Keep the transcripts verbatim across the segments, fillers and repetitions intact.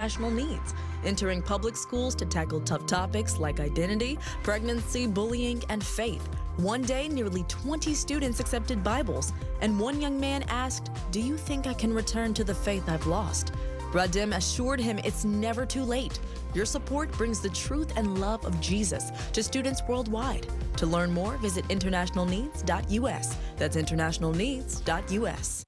international needs, entering public schools to tackle tough topics like identity, pregnancy, bullying, and faith. One day, nearly twenty students accepted Bibles, and one young man asked, "Do you think I can return to the faith I've lost?" Radim assured him it's never too late. Your support brings the truth and love of Jesus to students worldwide. To learn more, visit international needs dot U S. That's international needs dot U S.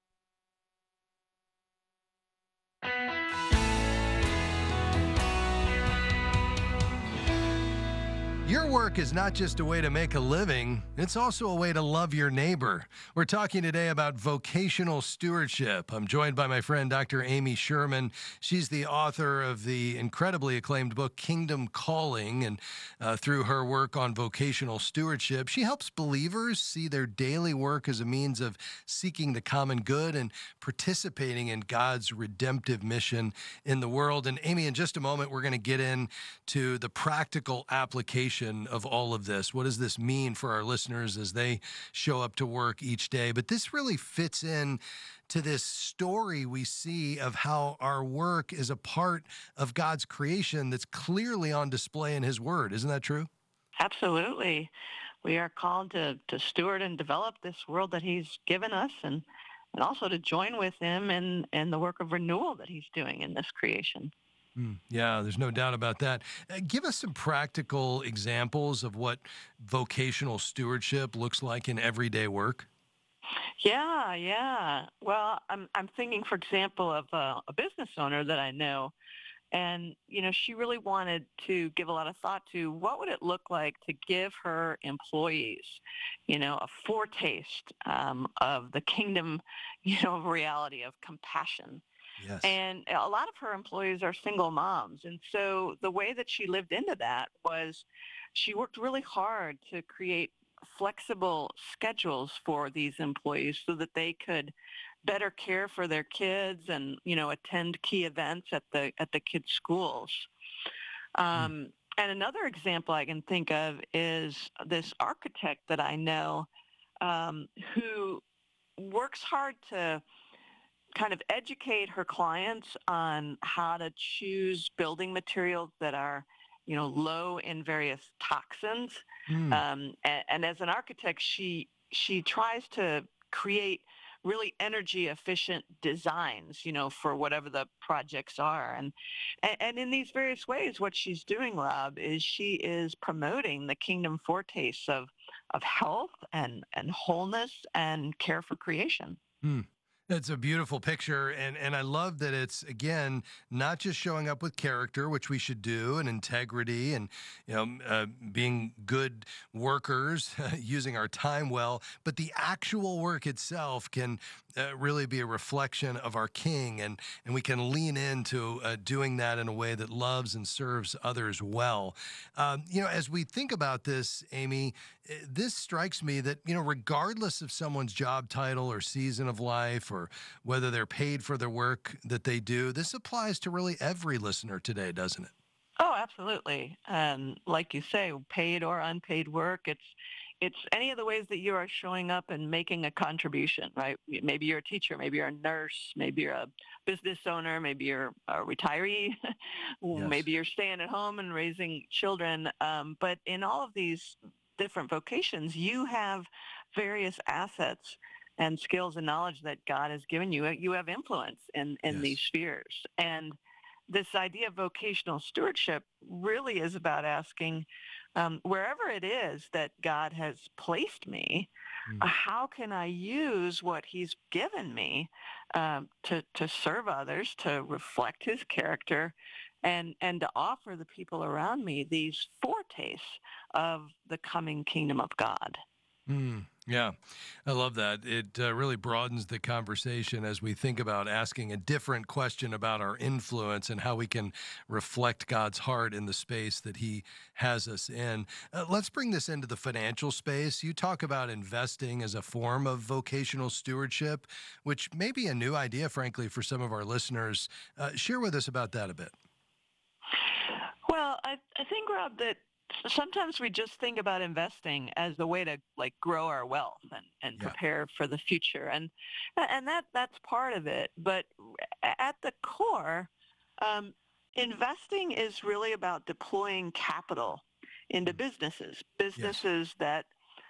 Your work is not just a way to make a living, it's also a way to love your neighbor. We're talking today about vocational stewardship. I'm joined by my friend, Doctor Amy Sherman. She's the author of the incredibly acclaimed book, Kingdom Calling, and uh, through her work on vocational stewardship, she helps believers see their daily work as a means of seeking the common good and participating in God's redemptive mission in the world. And Amy, in just a moment, we're going to get into the practical application of all of this. What does this mean for our listeners as they show up to work each day? But this really fits in to this story we see of how our work is a part of God's creation that's clearly on display in His Word. Isn't that true? Absolutely. We are called to, to steward and develop this world that He's given us, and, and also to join with Him in, in the work of renewal that He's doing in this creation. Mm, yeah, there's no doubt about that. Uh, give us some practical examples of what vocational stewardship looks like in everyday work. Yeah, yeah. Well, I'm I'm thinking, for example, of a, a business owner that I know, and you know, she really wanted to give a lot of thought to what would it look like to give her employees, you know, a foretaste um, of the kingdom, you know, of reality of compassion. Yes. And a lot of her employees are single moms. And so the way that she lived into that was she worked really hard to create flexible schedules for these employees so that they could better care for their kids and, you know, attend key events at the at the kids' schools. Um, mm. And another example I can think of is this architect that I know um, who works hard to kind of educate her clients on how to choose building materials that are, you know, low in various toxins. Mm. Um, and, and as an architect, she she tries to create really energy efficient designs, you know, for whatever the projects are. And, and and in these various ways, what she's doing, Rob, is she is promoting the kingdom foretastes of of health and, and wholeness and care for creation. Mm. It's a beautiful picture, and, and I love that it's, again, not just showing up with character, which we should do, and integrity, and you know, uh, being good workers, using our time well, but the actual work itself can uh, really be a reflection of our King, and, and we can lean into uh, doing that in a way that loves and serves others well. Um, you know, as we think about this, Amy, this strikes me that, you know, regardless of someone's job title or season of life or whether they're paid for their work that they do, this applies to really every listener today, doesn't it? Oh, absolutely. And like you say, paid or unpaid work, it's it's any of the ways that you are showing up and making a contribution, right? Maybe you're a teacher, maybe you're a nurse, maybe you're a business owner, maybe you're a retiree, yes. Maybe you're staying at home and raising children. Um, but in all of these different vocations, you have various assets and skills and knowledge that God has given you. You have influence in, in yes. these spheres. And this idea of vocational stewardship really is about asking, um, wherever it is that God has placed me, mm. uh, how can I use what He's given me um, to, to serve others, to reflect His character, and, and to offer the people around me these foretastes of the coming kingdom of God. Mm, yeah, I love that. It uh, really broadens the conversation as we think about asking a different question about our influence and how we can reflect God's heart in the space that He has us in. Uh, let's bring this into the financial space. You talk about investing as a form of vocational stewardship, which may be a new idea, frankly, for some of our listeners. Uh, share with us about that a bit. Well, I, I think, Rob, that sometimes we just think about investing as a way to like grow our wealth and, and yeah. prepare for the future. And and that that's part of it. But at the core, um, Investing is really about deploying capital into businesses, businesses that,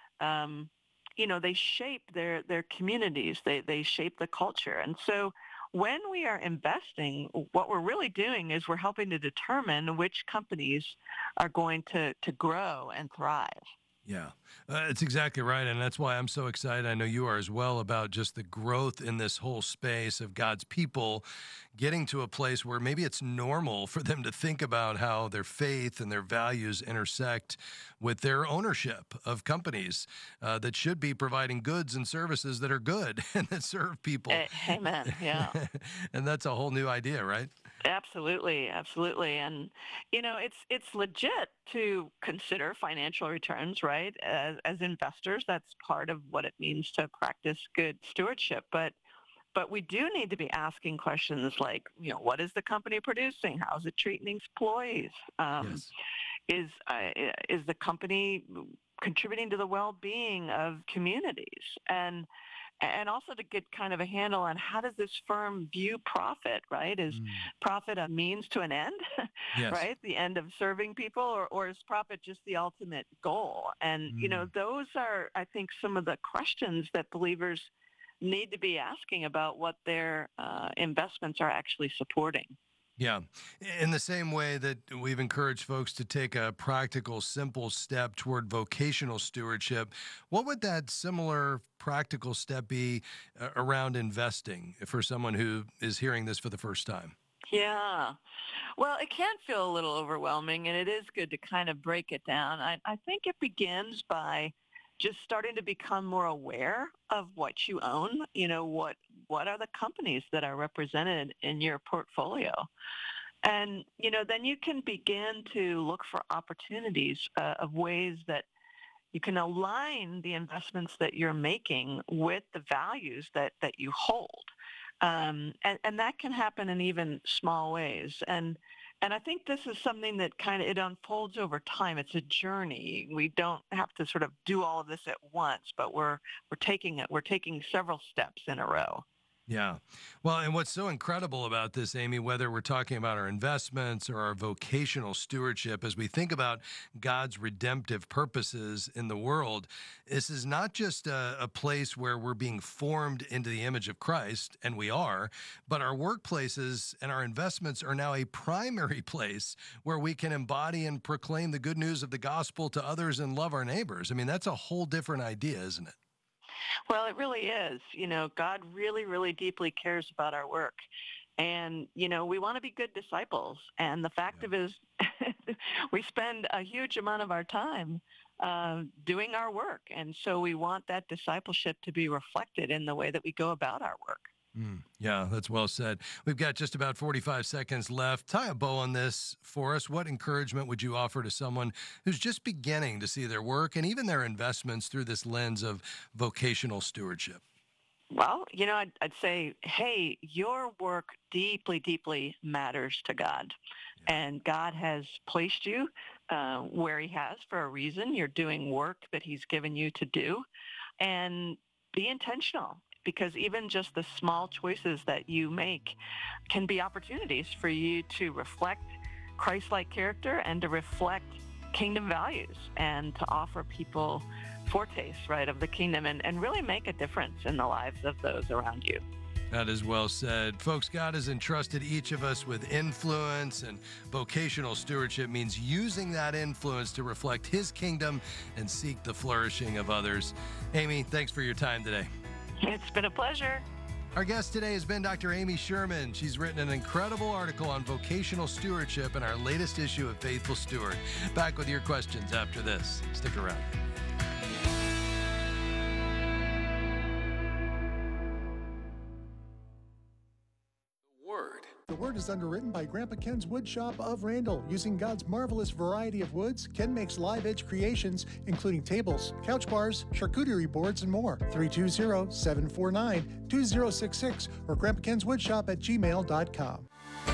um, you know, they shape their, their communities, they, they shape the culture. And so when we are investing, what we're really doing is we're helping to determine which companies are going to, to grow and thrive. Yeah, uh, it's exactly right. And that's why I'm so excited. I know you are as well, about just the growth in this whole space of God's people getting to a place where maybe it's normal for them to think about how their faith and their values intersect with their ownership of companies uh, that should be providing goods and services that are good and that serve people. Amen. Yeah. And that's a whole new idea, right? Absolutely, absolutely. And you know, it's it's legit to consider financial returns, right? As as investors, that's part of what it means to practice good stewardship. But but we do need to be asking questions like, you know, what is the company producing? How is it treating employees? Um, Yes. is uh, is the company contributing to the well-being of communities? And and also to get kind of a handle on how does this firm view profit, right? Is Mm. profit a means to an end, Yes. right? The end of serving people, or, or is profit just the ultimate goal? And, you know, Mm. those are, I think, some of the questions that believers need to be asking about what their uh, investments are actually supporting. Yeah. In the same way that we've encouraged folks to take a practical, simple step toward vocational stewardship, what would that similar practical step be uh, around investing for someone who is hearing this for the first time? Yeah. Well, it can feel a little overwhelming, and it is good to kind of break it down. I, I think it begins by just starting to become more aware of what you own. You know, what what are the companies that are represented in your portfolio? And, you know, then you can begin to look for opportunities uh, of ways that you can align the investments that you're making with the values that, that you hold. Um, and, and that can happen in even small ways. And and I think this is something that kind of it unfolds over time. It's a journey. We don't have to sort of do all of this at once, but we're we're taking it. We're taking several steps in a row. Yeah. Well, and what's so incredible about this, Amy, whether we're talking about our investments or our vocational stewardship, as we think about God's redemptive purposes in the world, this is not just a, a place where we're being formed into the image of Christ, and we are, but our workplaces and our investments are now a primary place where we can embody and proclaim the good news of the gospel to others and love our neighbors. I mean, that's a whole different idea, isn't it? Well, it really is. You know, God really, really deeply cares about our work. And, you know, we want to be good disciples. And the fact Yeah. of it is we spend a huge amount of our time uh, doing our work. And so we want that discipleship to be reflected in the way that we go about our work. Mm, yeah, that's well said. We've got just about forty-five seconds left. Tie a bow on this for us. What encouragement would you offer to someone who's just beginning to see their work and even their investments through this lens of vocational stewardship? Well, you know, I'd, I'd say, hey, your work deeply, deeply matters to God. Yeah. And God has placed you uh, where he has for a reason. You're doing work that he's given you to do. And be intentional, because even just the small choices that you make can be opportunities for you to reflect Christ-like character and to reflect kingdom values and to offer people foretastes, right, of the kingdom and, and really make a difference in the lives of those around you. That is well said. Folks, God has entrusted each of us with influence, and vocational stewardship means using that influence to reflect his kingdom and seek the flourishing of others. Amy, thanks for your time today. It's been a pleasure. Our guest today has been Doctor Amy Sherman. She's written an incredible article on vocational stewardship in our latest issue of Faithful Steward. Back with your questions after this. Stick around. The Word is underwritten by Grandpa Ken's Woodshop of Randall. Using God's marvelous variety of woods, Ken makes live edge creations, including tables, couch bars, charcuterie boards, and more. three two zero, seven four nine, two zero six six or grandpa kens woodshop at gmail dot com.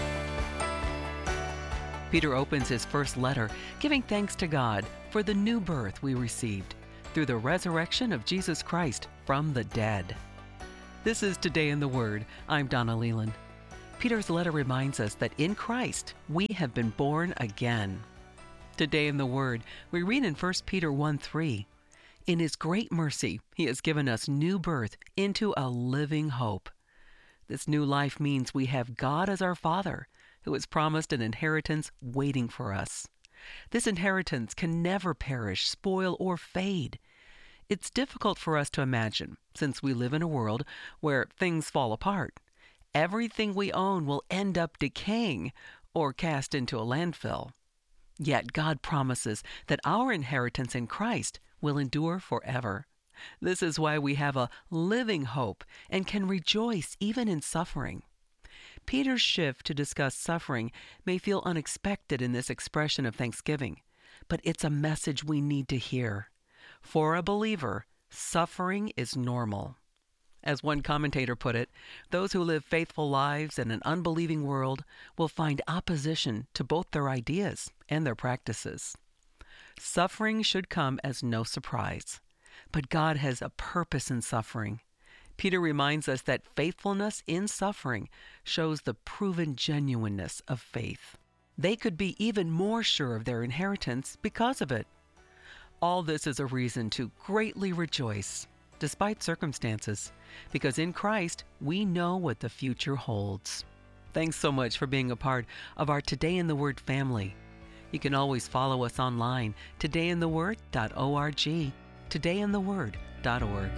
Peter opens his first letter giving thanks to God for the new birth we received through the resurrection of Jesus Christ from the dead. This is Today in the Word. I'm Donna Leland. Peter's letter reminds us that in Christ, we have been born again. Today in the Word, we read in First Peter one three, "In His great mercy, He has given us new birth into a living hope." This new life means we have God as our Father, who has promised an inheritance waiting for us. This inheritance can never perish, spoil, or fade. It's difficult for us to imagine, since we live in a world where things fall apart. Everything we own will end up decaying or cast into a landfill. Yet God promises that our inheritance in Christ will endure forever. This is why we have a living hope and can rejoice even in suffering. Peter's shift to discuss suffering may feel unexpected in this expression of thanksgiving, but it's a message we need to hear. For a believer, suffering is normal. As one commentator put it, those who live faithful lives in an unbelieving world will find opposition to both their ideas and their practices. Suffering should come as no surprise, but God has a purpose in suffering. Peter reminds us that faithfulness in suffering shows the proven genuineness of faith. They could be even more sure of their inheritance because of it. All this is a reason to greatly rejoice, despite circumstances, because in Christ we know what the future holds. Thanks so much for being a part of our Today in the Word family. You can always follow us online, today in the word dot org, today in the word dot org.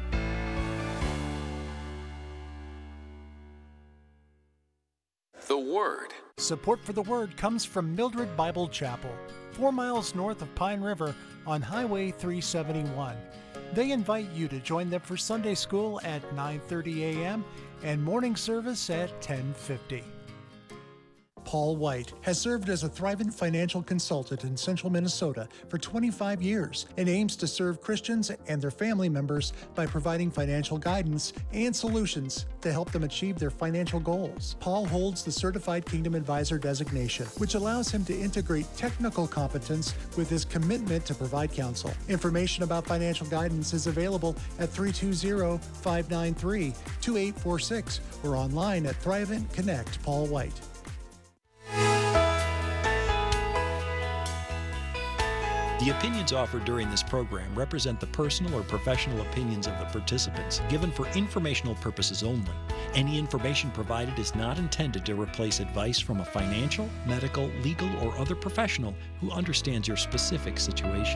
The Word. Support for the Word comes from Mildred Bible Chapel, four miles north of Pine River on Highway three seventy-one. They invite you to join them for Sunday school at nine thirty a.m. and morning service at ten fifty. Paul White has served as a Thrivent financial consultant in central Minnesota for twenty-five years and aims to serve Christians and their family members by providing financial guidance and solutions to help them achieve their financial goals. Paul holds the Certified Kingdom Advisor designation, which allows him to integrate technical competence with his commitment to provide counsel. Information about financial guidance is available at three two zero, five nine three, two eight four six or online at Thrivent Connect Paul White. The opinions offered during this program represent the personal or professional opinions of the participants, given for informational purposes only. Any information provided is not intended to replace advice from a financial, medical, legal, or other professional who understands your specific situation.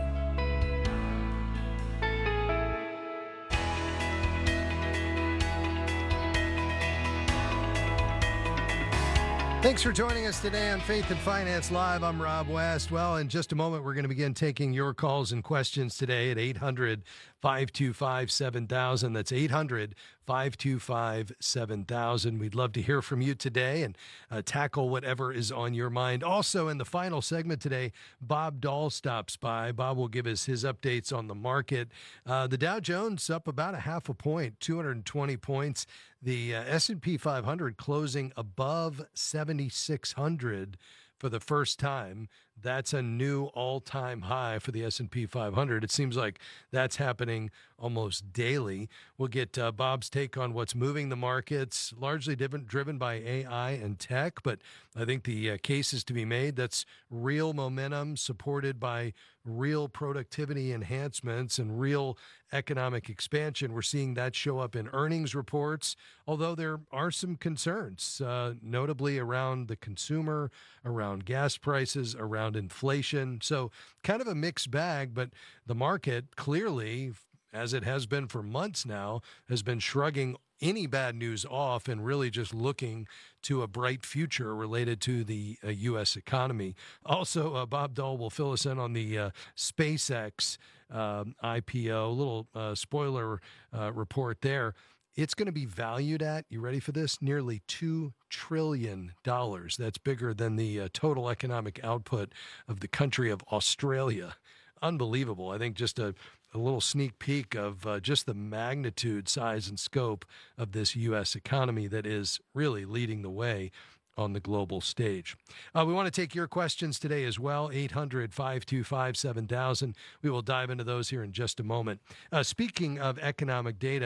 Thanks for joining us today on Faith and Finance Live. I'm Rob West. Well, in just a moment, we're going to begin taking your calls and questions today at eight hundred, five two five, seven thousand. That's eight hundred, five two five, seven thousand. We'd love to hear from you today and uh, tackle whatever is on your mind. Also, in the final segment today, Bob Dahl stops by. Bob will give us his updates on the market. Uh, the Dow Jones up about a half a point, two hundred twenty points. The uh, S and P five hundred closing above seventy-six hundred for the first time. That's a new all-time high for the S and P five hundred. It seems like that's happening almost daily. We'll get uh, Bob's take on what's moving the markets, largely driven, driven by A I and tech, but I think the uh, case is to be made. That's real momentum supported by real productivity enhancements and real economic expansion. We're seeing that show up in earnings reports, although there are some concerns, uh, notably around the consumer, around gas prices, around inflation. So kind of a mixed bag, but the market clearly, as it has been for months now, has been shrugging any bad news off and really just looking to a bright future related to the uh, U S economy. Also, uh, Bob Dahl will fill us in on the uh, SpaceX uh, I P O, little uh, spoiler uh, report there. It's going to be valued at, you ready for this, nearly two trillion dollars. That's bigger than the uh, total economic output of the country of Australia. Unbelievable. I think just a, a little sneak peek of uh, just the magnitude, size, and scope of this U S economy that is really leading the way on the global stage. Uh, we want to take your questions today as well, eight hundred, five two five, seven thousand. We will dive into those here in just a moment. Uh, speaking of economic data,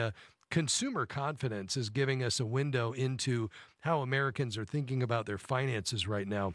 consumer confidence is giving us a window into how Americans are thinking about their finances right now.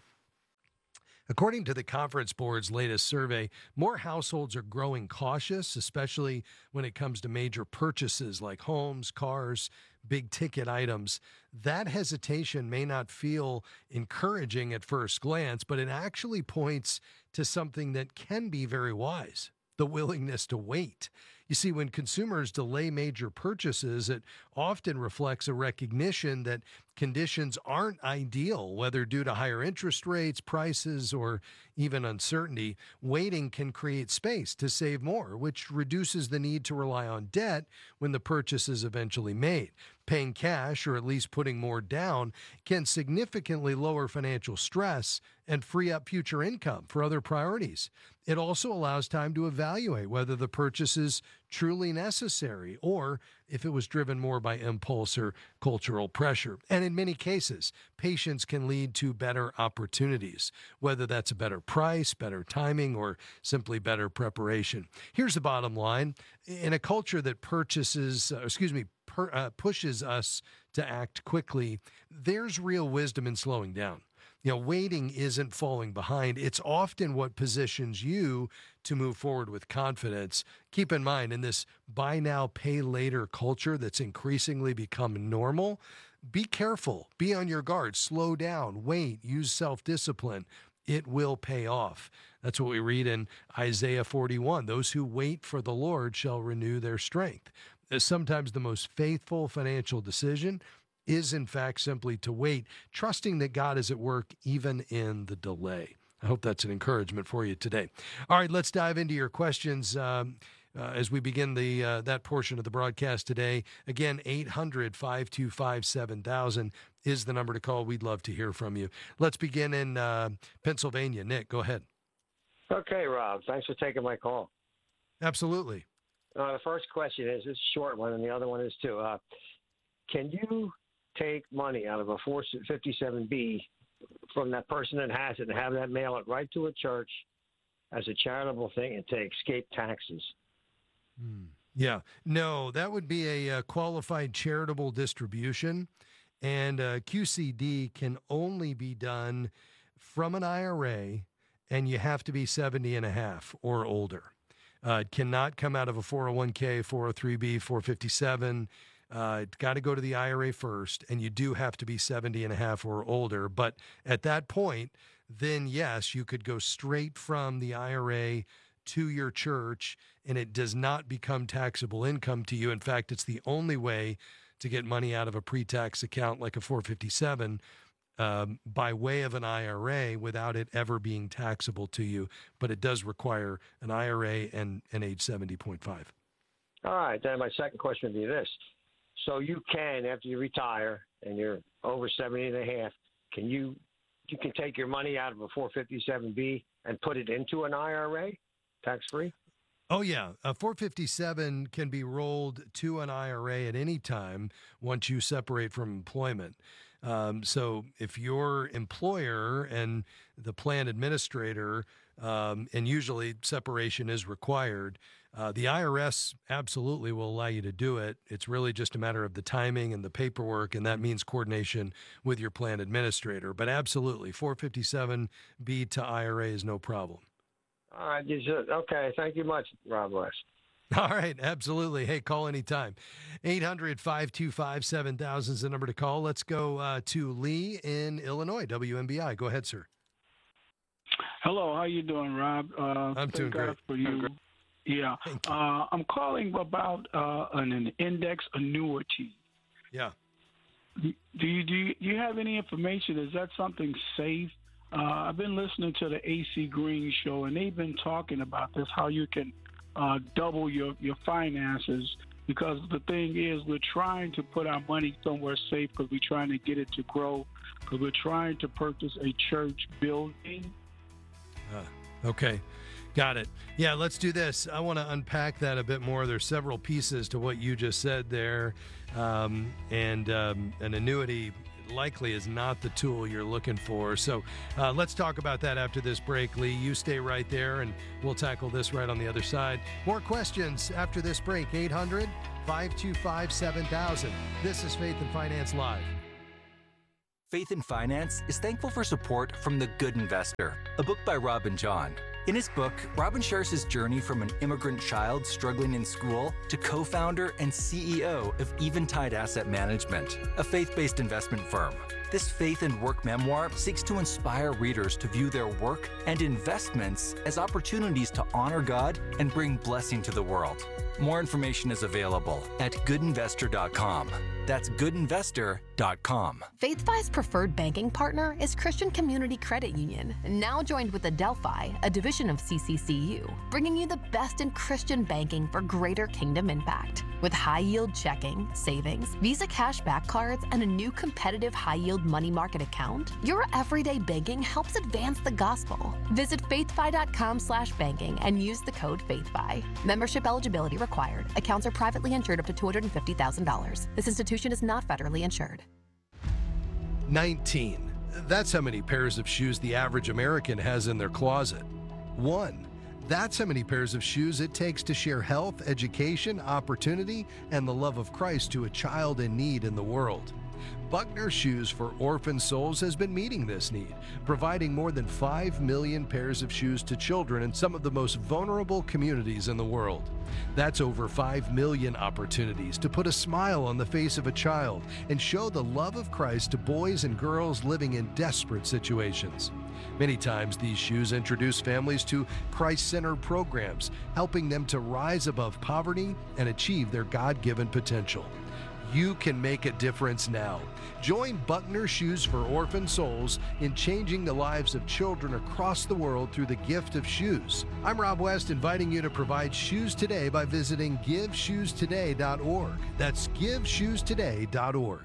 According to the Conference Board's latest survey, more households are growing cautious, especially when it comes to major purchases like homes, cars, big ticket items. That hesitation may not feel encouraging at first glance, but it actually points to something that can be very wise: the willingness to wait. You see, when consumers delay major purchases, it often reflects a recognition that conditions aren't ideal, whether due to higher interest rates, prices, or even uncertainty. Waiting can create space to save more, which reduces the need to rely on debt when the purchase is eventually made. Paying cash, or at least putting more down, can significantly lower financial stress and free up future income for other priorities. It also allows time to evaluate whether the purchase is truly necessary or if it was driven more by impulse or cultural pressure. And in many cases, patience can lead to better opportunities, whether that's a better price, better timing, or simply better preparation. Here's the bottom line. In a culture that purchases, uh, excuse me, per, uh, pushes us to act quickly, there's real wisdom in slowing down. You know, waiting isn't falling behind. It's often what positions you to move forward with confidence. Keep in mind, in this buy now, pay later culture that's increasingly become normal, be careful, be on your guard, slow down, wait, use self-discipline. It will pay off. That's what we read in Isaiah forty-one. Those who wait for the Lord shall renew their strength. Sometimes the most faithful financial decision is in fact simply to wait, trusting that God is at work even in the delay. I hope that's an encouragement for you today. All right, let's dive into your questions um, uh, as we begin the uh, that portion of the broadcast today. Again, eight hundred, five two five, seven thousand is the number to call. We'd love to hear from you. Let's begin in uh, Pennsylvania. Nick, go ahead. Okay, Rob. Thanks for taking my call. Absolutely. Uh, the first question is, it's a short one, and the other one is too. Uh, can you take money out of a four fifty-seven B from that person that has it and have that mail it right to a church as a charitable thing and to escape taxes? Hmm. Yeah. No, that would be a, uh qualified charitable distribution, and uh, Q C D can only be done from an I R A, and you have to be seventy and a half or older. Uh, it cannot come out of a four oh one K, four oh three B, four fifty-seven. Uh, it's got to go to the I R A first, and you do have to be seventy and a half or older. But at that point, then yes, you could go straight from the I R A to your church, and it does not become taxable income to you. In fact, it's the only way to get money out of a pre-tax account like a four fifty-seven um, by way of an I R A without it ever being taxable to you. But it does require an I R A and an age seventy point five. All right. Then my second question would be this. So you can, after you retire and you're over seventy and a half, can you you can take your money out of a four fifty-seven B and put it into an I R A, tax-free? Oh, yeah. A four fifty-seven can be rolled to an I R A at any time once you separate from employment. Um, so if your employer and the plan administrator, um, and usually separation is required, uh, the I R S absolutely will allow you to do it. It's really just a matter of the timing and the paperwork, and that means coordination with your plan administrator. But absolutely, four fifty-seven B to I R A is no problem. All right. You should. Okay. Thank you much, Rob West. All right. Absolutely. Hey, call anytime. eight hundred, five two five, seven thousand is the number to call. Let's go uh, to Lee in Illinois, W M B I. Go ahead, sir. Hello. How you doing, Rob? Uh, I'm doing God great. For you. Yeah. Uh, I'm calling about uh, an, an index annuity. Yeah. Do you, do you, do you have any information? Is that something safe? Uh, I've been listening to the A C Green show, and they've been talking about this, how you can uh, double your, your finances, because the thing is we're trying to put our money somewhere safe because we're trying to get it to grow, because we're trying to purchase a church building. Uh, okay. Got it. Yeah, let's do this. I want to unpack that a bit more. There's several pieces to what you just said there. Um, and um, an annuity, likely is not the tool you're looking for. So uh, let's talk about that after this break, Lee. You stay right there, and we'll tackle this right on the other side. More questions after this break. eight hundred, five two five, seven thousand. This is Faith and Finance Live. Faith and Finance is thankful for support from The Good Investor, a book by Robin John. In his book, Robin shares his journey from an immigrant child struggling in school to co-founder and C E O of Eventide Asset Management, a faith-based investment firm. This faith and work memoir seeks to inspire readers to view their work and investments as opportunities to honor God and bring blessing to the world. More information is available at good investor dot com. That's good investor dot com. FaithFi's preferred banking partner is Christian Community Credit Union, now joined with Adelphi, a division of C C C U, bringing you the best in Christian banking for greater kingdom impact. With high-yield checking, savings, Visa cashback cards, and a new competitive high-yield money market account, your everyday banking helps advance the gospel. Visit faithfi dot com slash banking and use the code FaithFi. Membership eligibility required. Accounts are privately insured up to two hundred fifty thousand dollars. This institution is not federally insured. nineteen. That's how many pairs of shoes the average American has in their closet. One. That's how many pairs of shoes it takes to share health, education, opportunity, and the love of Christ to a child in need in the world. Buckner Shoes for Orphan Souls has been meeting this need, providing more than five million pairs of shoes to children in some of the most vulnerable communities in the world. That's over five million opportunities to put a smile on the face of a child and show the love of Christ to boys and girls living in desperate situations. Many times these shoes introduce families to Christ-centered programs, helping them to rise above poverty and achieve their God-given potential. You can make a difference now. Join Buckner Shoes for Orphan Souls in changing the lives of children across the world through the gift of shoes. I'm Rob West, inviting you to provide shoes today by visiting give shoes today dot org. That's give shoes today dot org.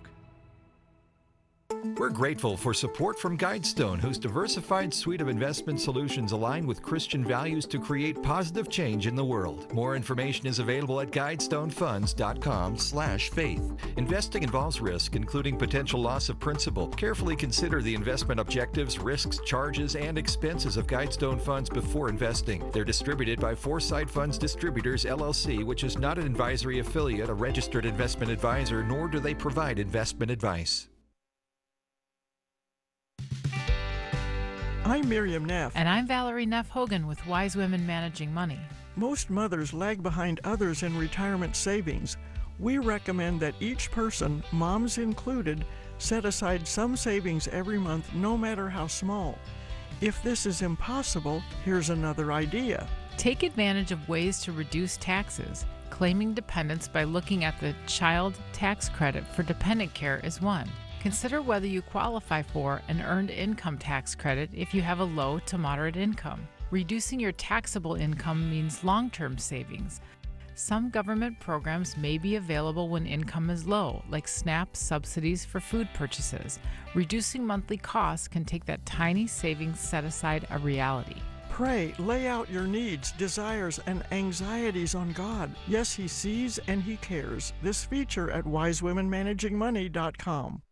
We're grateful for support from Guidestone, whose diversified suite of investment solutions align with Christian values to create positive change in the world. More information is available at guidestone funds dot com slash faith. Investing involves risk, including potential loss of principal. Carefully consider the investment objectives, risks, charges, and expenses of Guidestone funds before investing. They're distributed by Foresight Funds Distributors, L L C, which is not an advisory affiliate, a registered investment advisor, nor do they provide investment advice. I'm Miriam Neff. And I'm Valerie Neff Hogan with Wise Women Managing Money. Most mothers lag behind others in retirement savings. We recommend that each person, moms included, set aside some savings every month, no matter how small. If this is impossible, here's another idea. Take advantage of ways to reduce taxes. Claiming dependents by looking at the child tax credit for dependent care is one. Consider whether you qualify for an earned income tax credit if you have a low to moderate income. Reducing your taxable income means long-term savings. Some government programs may be available when income is low, like SNAP subsidies for food purchases. Reducing monthly costs can take that tiny savings set aside a reality. Pray, lay out your needs, desires, and anxieties on God. Yes, He sees and He cares. This feature at wise women managing money dot com.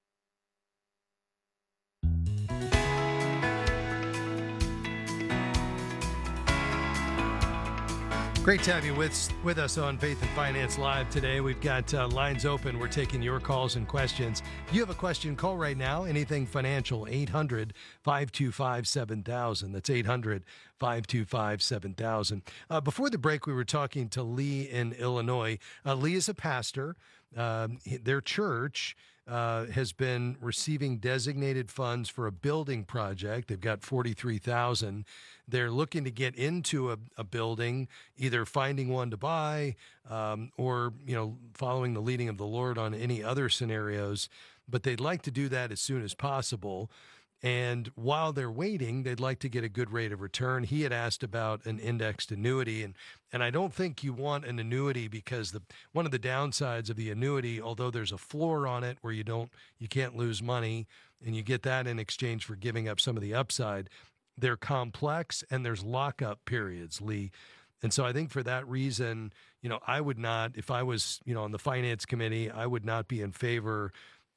Great to have you with, with us on Faith and Finance Live today. We've got uh, lines open. We're taking your calls and questions. If you have a question, call right now. Anything financial, eight hundred, five two five, seven thousand. That's eight hundred, five two five, seven thousand. Uh, before the break, we were talking to Lee in Illinois. Uh, Lee is a pastor. Uh, their church Uh, has been receiving designated funds for a building project. They've got forty-three thousand. They're looking to get into a, a building, either finding one to buy um, or, you know, following the leading of the Lord on any other scenarios. But they'd like to do that as soon as possible. And while they're waiting, they'd like to get a good rate of return. He had asked about an indexed annuity, and and I don't think you want an annuity because the one of the downsides of the annuity, although there's a floor on it where you don't you can't lose money, and you get that in exchange for giving up some of the upside, they're complex and there's lockup periods, Lee. And so I think for that reason, you know, I would not, if I was, you know, on the finance committee, I would not be in favor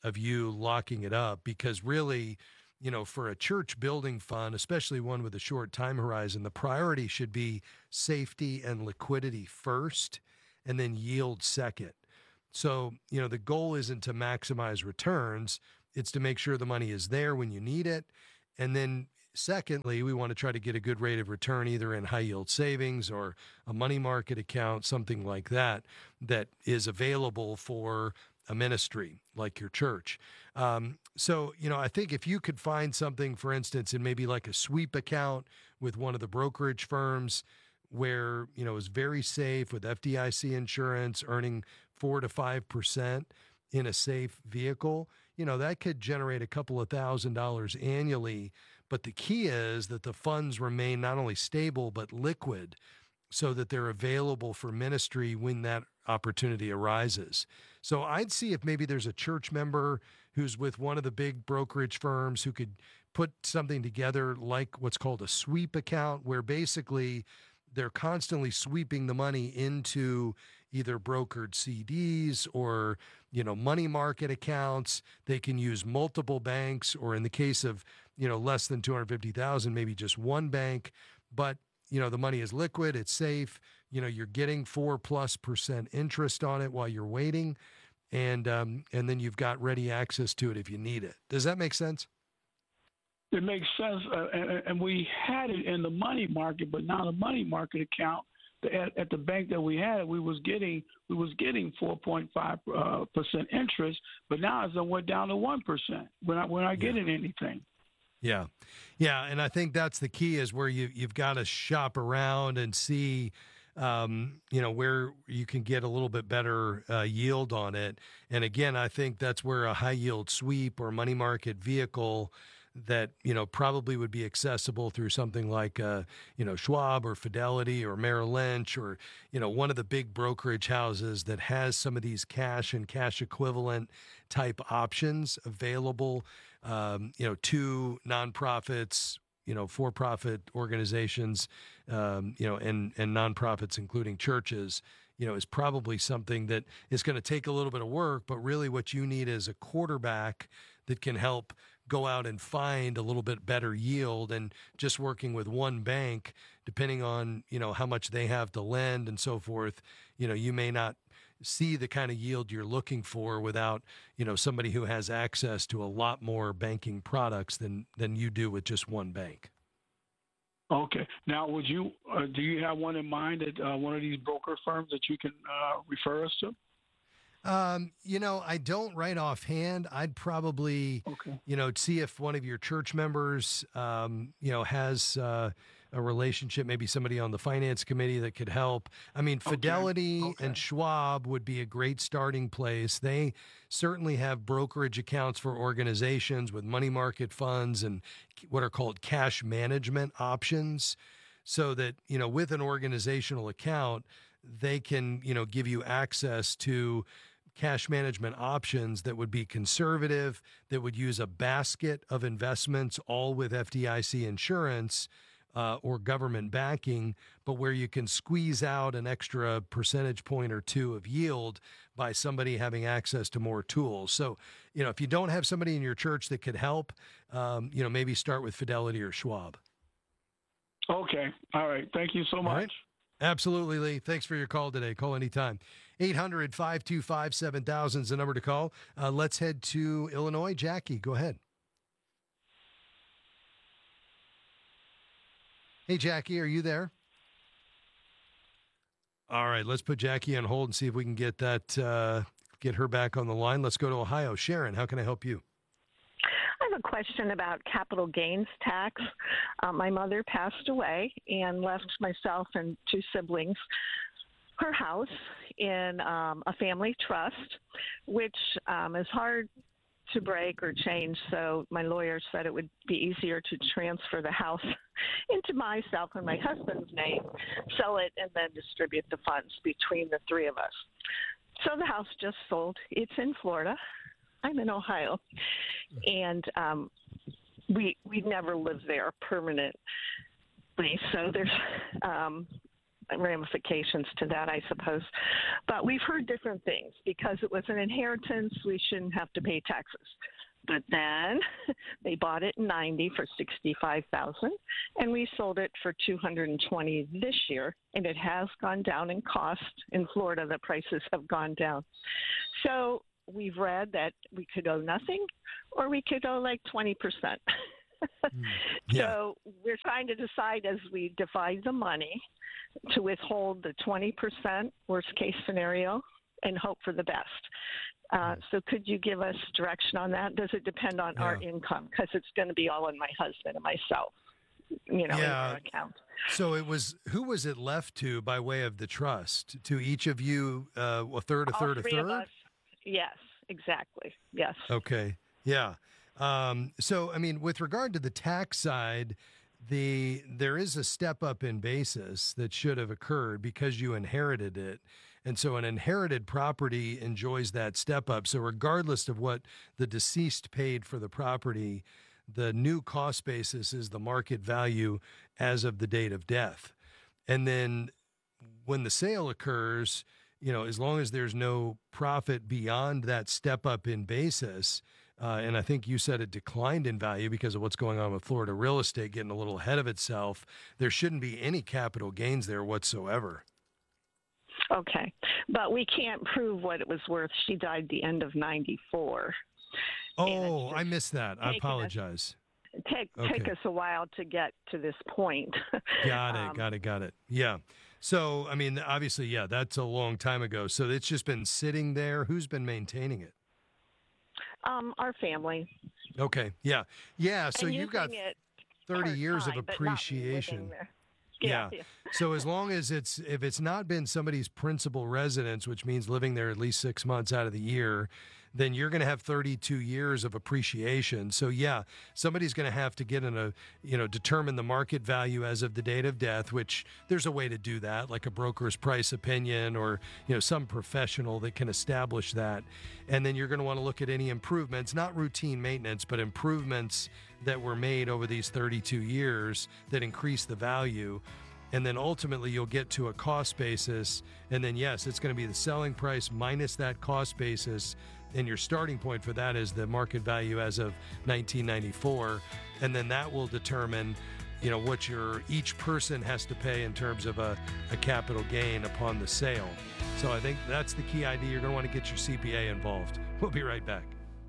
of you locking it up, because really, you know, for a church building fund, especially one with a short time horizon, the priority should be safety and liquidity first, and then yield second. So, you know, the goal isn't to maximize returns. It's to make sure the money is there when you need it. And then secondly, we want to try to get a good rate of return, either in high yield savings or a money market account, something like that, that is available for a ministry like your church. Um, so, you know, I think if you could find something, for instance, in maybe like a sweep account with one of the brokerage firms where, you know, is very safe with F D I C insurance, earning four to five percent in a safe vehicle, you know, that could generate a couple of thousand dollars annually. But the key is that the funds remain not only stable, but liquid, so that they're available for ministry when that opportunity arises. So I'd see if maybe there's a church member who's with one of the big brokerage firms who could put something together like what's called a sweep account, where basically they're constantly sweeping the money into either brokered C Ds or, you know, money market accounts. They can use multiple banks, or in the case of, you know, less than two hundred fifty thousand, maybe just one bank. But, you know, the money is liquid, it's safe. You know, you're getting four plus percent interest on it while you're waiting. And, um, and then you've got ready access to it if you need it. Does that make sense? It makes sense, uh, and, and we had it in the money market, but now the money market account at, at the bank that we had, we was getting we was getting four point five uh, percent interest, but now as it went down to one percent, we're not we're not Yeah. getting anything. Yeah. Yeah. And I think that's the key, is where you, you've got to shop around and see, um, you know, where you can get a little bit better uh, yield on it. And again, I think that's where a high yield sweep or money market vehicle that, you know, probably would be accessible through something like, uh, you know, Schwab or Fidelity or Merrill Lynch, or, you know, one of the big brokerage houses that has some of these cash and cash equivalent type options available, um, you know, to nonprofits, you know, for-profit organizations, um, you know, and, and nonprofits, including churches, you know, is probably something that is going to take a little bit of work, but really what you need is a quarterback that can help go out and find a little bit better yield. And just working with one bank, depending on, you know, how much they have to lend and so forth, you know, you may not see the kind of yield you're looking for without, you know, somebody who has access to a lot more banking products than, than you do with just one bank. Okay. Now, would you uh, do you have one in mind, at uh, one of these broker firms that you can uh, refer us to? Um, you know, I don't right offhand. I'd probably, okay. you know, see if one of your church members, um, you know, has uh, a relationship, maybe somebody on the finance committee that could help. I mean, Fidelity Okay. Okay. and Schwab would be a great starting place. They certainly have brokerage accounts for organizations with money market funds and what are called cash management options, so that, you know, with an organizational account, they can, you know, give you access to cash management options that would be conservative, that would use a basket of investments, all with F D I C insurance uh, or government backing, but where you can squeeze out an extra percentage point or two of yield by somebody having access to more tools. So, you know, if you don't have somebody in your church that could help, um, you know, maybe start with Fidelity or Schwab. Okay. All right. Thank you so much. All right. Absolutely, Lee. Thanks for your call today. Call anytime. eight hundred, five two five, seven thousand is the number to call. Uh, let's head to Illinois. Jackie, go ahead. Hey, Jackie, are you there? All right, let's put Jackie on hold and see if we can get that, uh, get her back on the line. Let's go to Ohio. Sharon, how can I help you? I have a question about capital gains tax. Uh, my mother passed away and left myself and two siblings her house in um, a family trust, which um, is hard to break or change. So my lawyer said it would be easier to transfer the house into myself and my husband's name, sell it, and then distribute the funds between the three of us. So the house just sold. It's in Florida. I'm in Ohio, and um, we we never lived there permanently. So there's um, ramifications to that, I suppose. But we've heard different things. Because it was an inheritance, we shouldn't have to pay taxes. But then they bought it in ninety for sixty-five thousand dollars, and we sold it for two hundred twenty thousand dollars this year, and it has gone down in cost. In Florida, the prices have gone down. So we've read that we could owe nothing, or we could owe like twenty percent. mm, yeah. So we're trying to decide as we divide the money to withhold the twenty percent worst case scenario and hope for the best. Uh, so could you give us direction on that? Does it depend on yeah. our income? Because it's going to be all on my husband and myself, you know, yeah. in our account. So it was, who was it left to by way of the trust? To each of you, uh, a third, a all third, a three third? Of us. Yes, exactly. Yes. Okay. Yeah. Um, so, I mean, with regard to the tax side, the there is a step up in basis that should have occurred because you inherited it. And so an inherited property enjoys that step up. So regardless of what the deceased paid for the property, the new cost basis is the market value as of the date of death. And then when the sale occurs, you know, as long as there's no profit beyond that step up in basis, uh, and I think you said it declined in value because of what's going on with Florida real estate getting a little ahead of itself, there shouldn't be any capital gains there whatsoever. Okay, but we can't prove what it was worth. She died the end of ninety-four. Oh, I missed that. I apologize. Us, take okay. take us a while to get to this point. Got it, um, got it, got it. Yeah. So, I mean, obviously, yeah, that's a long time ago. So it's just been sitting there. Who's been maintaining it? Um, our family. Okay, yeah. Yeah, so and you've got thirty years of appreciation. Yeah. yeah. So as long as it's, if it's not been somebody's principal residence, which means living there at least six months out of the year, then you're going to have thirty-two years of appreciation. So yeah, somebody's going to have to get in a, you know, determine the market value as of the date of death, which there's a way to do that, like a broker's price opinion or, you know, some professional that can establish that. And then you're going to want to look at any improvements, not routine maintenance, but improvements that were made over these thirty-two years that increase the value. And then ultimately you'll get to a cost basis. And then, yes, it's going to be the selling price minus that cost basis. And your starting point for that is the market value as of nineteen ninety-four. And then that will determine, you know, what your each person has to pay in terms of a, a capital gain upon the sale. So I think that's the key idea. You're going to want to get your C P A involved. We'll be right back.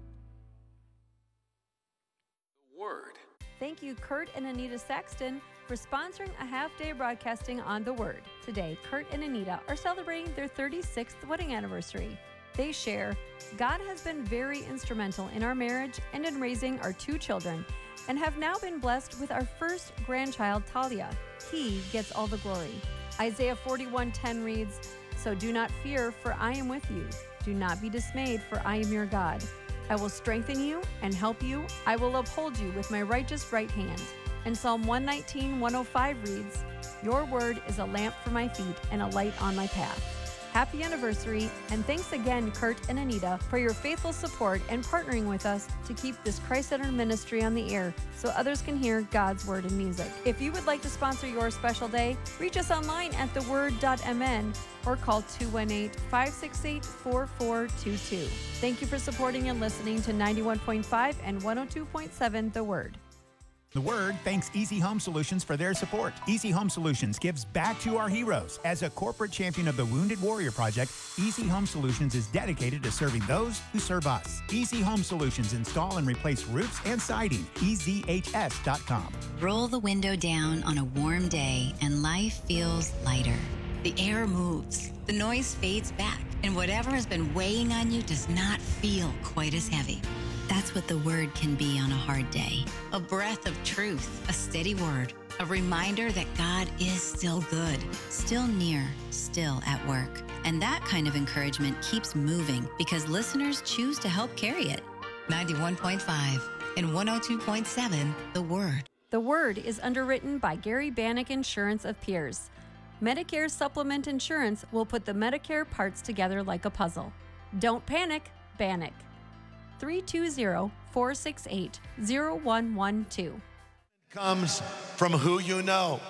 Word. Thank you, Kurt and Anita Saxton, for sponsoring a half-day broadcasting on The Word. Today, Kurt and Anita are celebrating their thirty-sixth wedding anniversary. They share, God has been very instrumental in our marriage and in raising our two children, and have now been blessed with our first grandchild, Talia. He gets all the glory. Isaiah forty-one ten reads, So do not fear, for I am with you. Do not be dismayed, for I am your God. I will strengthen you and help you. I will uphold you with my righteous right hand. And Psalm one nineteen, one oh five reads, Your word is a lamp for my feet and a light on my path. Happy anniversary, and thanks again, Kurt and Anita, for your faithful support and partnering with us to keep this Christ-centered ministry on the air so others can hear God's word and music. If you would like to sponsor your special day, reach us online at the word dot m n or call two one eight, five six eight, four four two two. Thank you for supporting and listening to ninety-one point five and one oh two point seven The Word. The Word thanks Easy Home Solutions for their support. Easy Home Solutions gives back to our heroes. As a corporate champion of the Wounded Warrior Project, Easy Home Solutions is dedicated to serving those who serve us. Easy Home Solutions install and replace roofs and siding. E Z H S dot com. Roll the window down on a warm day and life feels lighter. The air moves, the noise fades back, and whatever has been weighing on you does not feel quite as heavy. That's what the Word can be on a hard day. A breath of truth, a steady word, a reminder that God is still good, still near, still at work. And that kind of encouragement keeps moving because listeners choose to help carry it. ninety-one point five and one oh two point seven, The Word. The Word is underwritten by Gary Bannock Insurance of Pierce. Medicare Supplement Insurance will put the Medicare parts together like a puzzle. Don't panic, Bannock. three two zero, four six eight, zero one one two. Comes from who you know.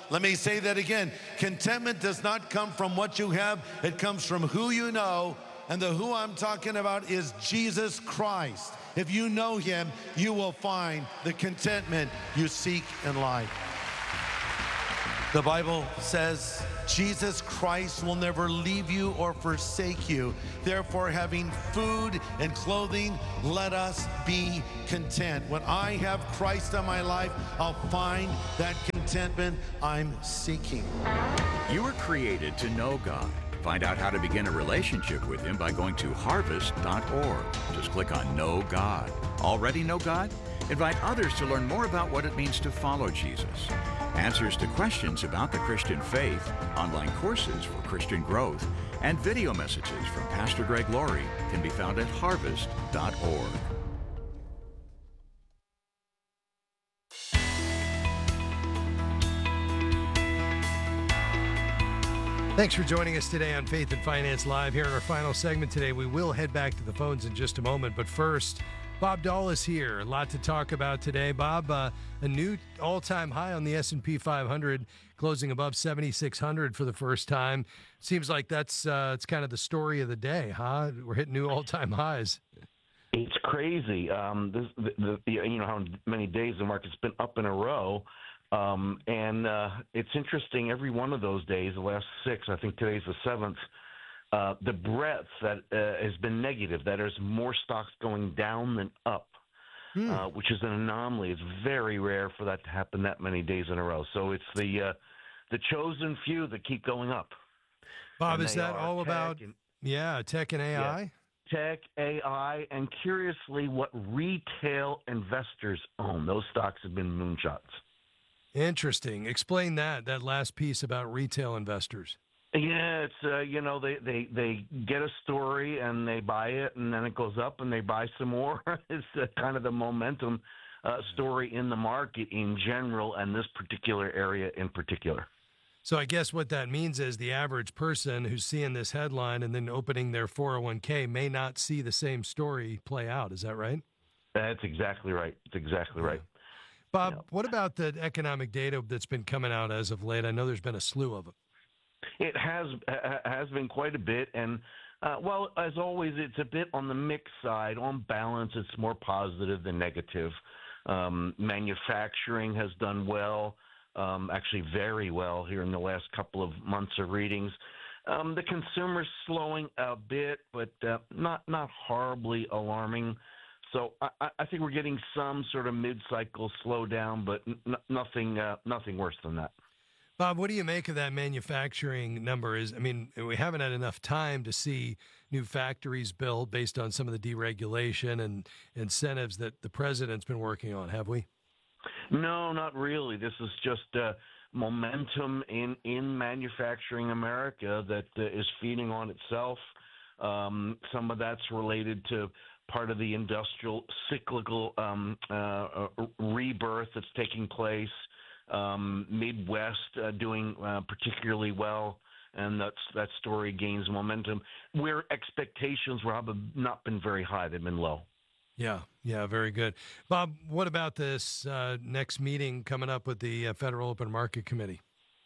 Let me say that again. Contentment does not come from what you have. It comes from who you know. And the who I'm talking about is Jesus Christ. If you know him, you will find the contentment you seek in life. The Bible says Jesus Christ will never leave you or forsake you. Therefore, having food and clothing, let us be content. When I have Christ in my life, I'll find that contentment I'm seeking. You were created to know God. Find out how to begin a relationship with him by going to harvest dot org. Just click on Know God. Already know God? Invite others to learn more about what it means to follow Jesus. Answers to questions about the Christian faith, online courses for Christian growth, and video messages from Pastor Greg Laurie can be found at harvest dot org. Thanks for joining us today on Faith and Finance Live. Here in our final segment today, we will head back to the phones in just a moment. But first, Bob Dahl is here. A lot to talk about today. Bob, uh, a new all-time high on the S and P five hundred, closing above seventy-six hundred for the first time. Seems like that's uh, it's kind of the story of the day, huh? We're hitting new all-time highs. It's crazy. Um, this, the, the, you know how many days the market's been up in a row. Um, and uh, it's interesting, every one of those days, the last six, I think today's the seventh, uh, the breadth that uh, has been negative, that there's more stocks going down than up, hmm. uh, which is an anomaly. It's very rare for that to happen that many days in a row. So it's the uh, the chosen few that keep going up. Bob, and is that all about, and, yeah, tech and A I? Yeah, tech, A I, and curiously, what retail investors own. Those stocks have been moonshots. Interesting. Explain that, that last piece about retail investors. Yeah, it's, uh, you know, they, they, they get a story and they buy it and then it goes up and they buy some more. It's uh, kind of the momentum uh, story in the market in general and this particular area in particular. So I guess what that means is the average person who's seeing this headline and then opening their four oh one k may not see the same story play out. Is that right? That's exactly right. It's exactly right. Bob, yeah. What about the economic data that's been coming out as of late? I know there's been a slew of them. It has has been quite a bit, and uh, well, as always, it's a bit on the mixed side. On balance, it's more positive than negative. Um, manufacturing has done well, um, actually very well here in the last couple of months of readings. Um, the consumer's slowing a bit, but uh, not not horribly alarming. So I, I think we're getting some sort of mid-cycle slowdown, but n- nothing uh, nothing worse than that. Bob, what do you make of that manufacturing number? Is I mean, we haven't had enough time to see new factories built based on some of the deregulation and incentives that the president's been working on, have we? No, not really. This is just uh, momentum in, in manufacturing America that uh, is feeding on itself. Um, some of that's related to part of the industrial cyclical um, uh, rebirth that's taking place. Um, Midwest uh, doing uh, particularly well, and that's, that story gains momentum. Where expectations, Rob, have not been very high. They've been low. Yeah, yeah, very good. Bob, what about this uh, next meeting coming up with the uh, Federal Open Market Committee?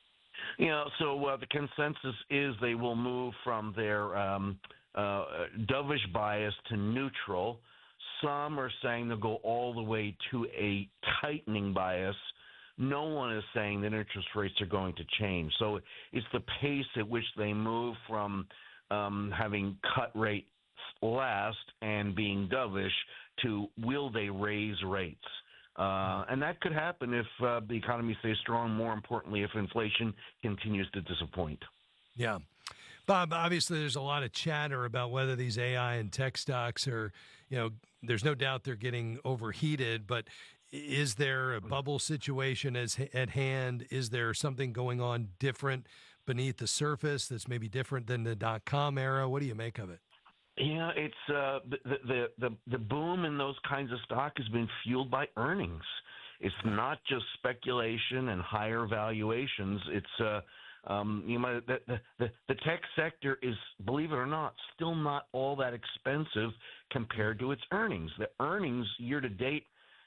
You know, so uh, the consensus is they will move from their um, uh, dovish bias to neutral. Some are saying they'll go all the way to a tightening bias. No one is saying that interest rates are going to change. So it's the pace at which they move from um, having cut rates last and being dovish to will they raise rates. Uh, and that could happen if uh, the economy stays strong, more importantly, if inflation continues to disappoint. Yeah. Bob, obviously there's a lot of chatter about whether these A I and tech stocks are, you know, there's no doubt they're getting overheated, but is there a bubble situation as at hand? Is there something going on different beneath the surface that's maybe different than the dot-com era? What do you make of it? Yeah, it's uh, the, the the the boom in those kinds of stock has been fueled by earnings. It's not just speculation and higher valuations. It's uh, um, you know the, the the tech sector is, believe it or not, still not all that expensive compared to its earnings. The earnings year to date